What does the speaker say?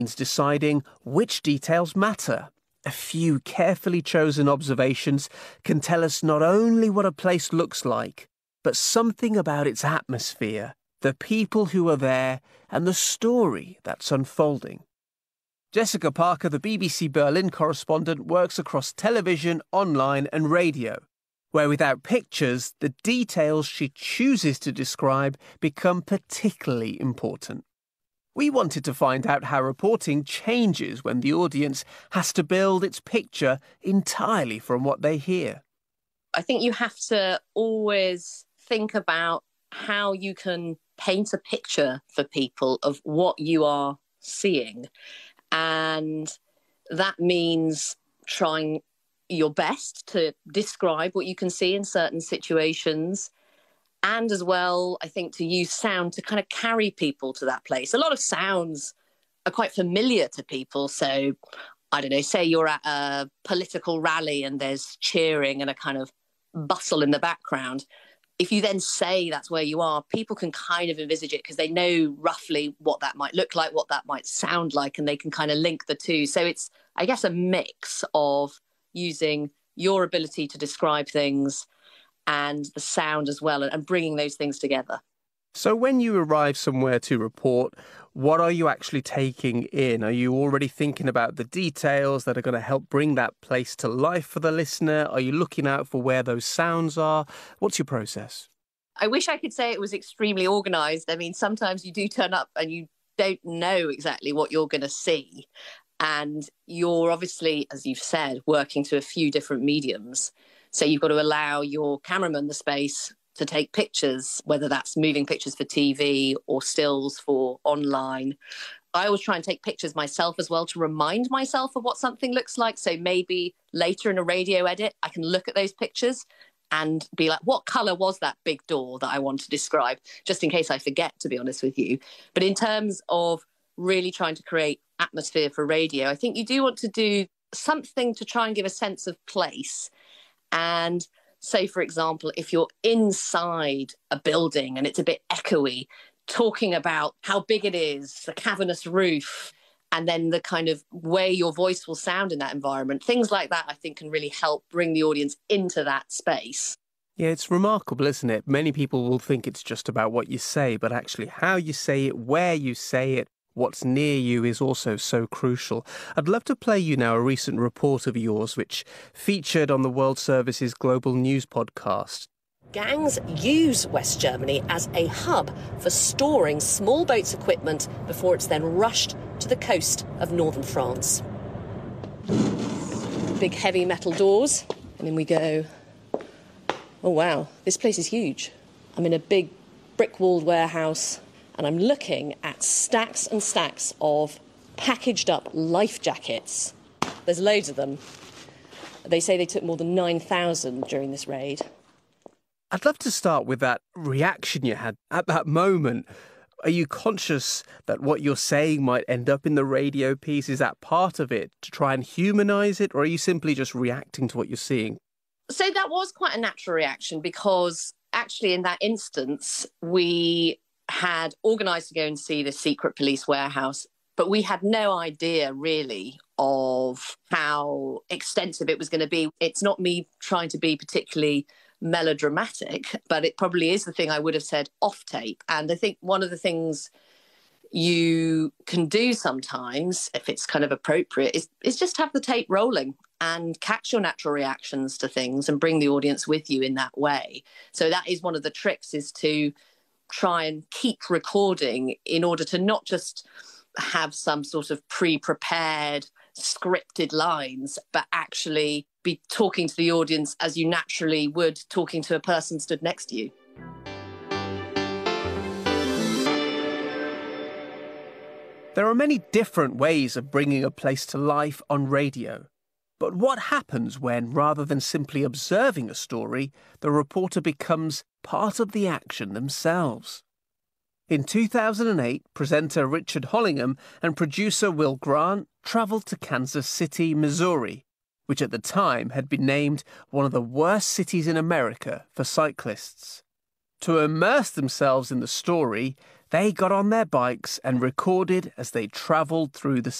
means deciding which details matter. A few carefully chosen observations can tell us not only what a place looks like, but something about its atmosphere, the people who are there, and the story that's unfolding. Jessica Parker, the BBC Berlin correspondent, works across television, online and radio, where without pictures, the details she chooses to describe become particularly important. We wanted to find out how reporting changes when the audience has to build its picture entirely from what they hear. I think you have to always think about how you can paint a picture for people of what you are seeing. And that means trying your best to describe what you can see in certain situations. And as well, I think to use sound to kind of carry people to that place. A lot of sounds are quite familiar to people. So, I don't know, say you're at a political rally and there's cheering and a kind of bustle in the background. If you then say that's where you are, people can kind of envisage it because they know roughly what that might look like, what that might sound like, and they can kind of link the two. So it's, I guess, a mix of using your ability to describe things and the sound as well, and bringing those things together. So when you arrive somewhere to report, what are you actually taking in? Are you already thinking about the details that are going to help bring that place to life for the listener? Are you looking out for where those sounds are? What's your process? I wish I could say it was extremely organised. I mean, sometimes you do turn up and you don't know exactly what you're going to see. And you're obviously, as you've said, working to a few different mediums. So you've got to allow your cameraman the space to take pictures, whether that's moving pictures for TV or stills for online. I always try and take pictures myself as well to remind myself of what something looks like. So maybe later in a radio edit, I can look at those pictures and be like, what colour was that big door that I want to describe? Just in case I forget, to be honest with you. But in terms of really trying to create atmosphere for radio, I think you do want to do something to try and give a sense of place. And say, for example, if you're inside a building and it's a bit echoey, talking about how big it is, the cavernous roof, and then the kind of way your voice will sound in that environment. Things like that, I think, can really help bring the audience into that space. Yeah, it's remarkable, isn't it? Many people will think it's just about what you say, but actually how you say it, where you say it, what's near you is also so crucial. I'd love to play you now a recent report of yours, which featured on the World Service's Global News podcast. Gangs use West Germany as a hub for storing small boats' equipment before it's then rushed to the coast of northern France. Big heavy metal doors, and in we go. Oh wow, this place is huge. I'm in a big brick-walled warehouse, and I'm looking at stacks and stacks of packaged up life jackets. There's loads of them. They say they took more than 9,000 during this raid. I'd love to start with that reaction you had at that moment. Are you conscious that what you're saying might end up in the radio piece? Is that part of it, to try and humanise it, or are you simply just reacting to what you're seeing? So that was quite a natural reaction because actually in that instance, we had organised to go and see the secret police warehouse, but we had no idea really of how extensive it was going to be. It's not me trying to be particularly melodramatic, but it probably is the thing I would have said off tape. And I think one of the things you can do sometimes, if it's kind of appropriate, is just have the tape rolling and catch your natural reactions to things and bring the audience with you in that way. So that is one of the tricks, is to try and keep recording in order to not just have some sort of pre-prepared scripted lines, but actually be talking to the audience as you naturally would talking to a person stood next to you. There are many different ways of bringing a place to life on radio. But what happens when, rather than simply observing a story, the reporter becomes part of the action themselves? In 2008, presenter Richard Hollingham and producer Will Grant travelled to Kansas City, Missouri, which at the time had been named one of the worst cities in America for cyclists. To immerse themselves in the story, They got on their bikes and recorded as they travelled through the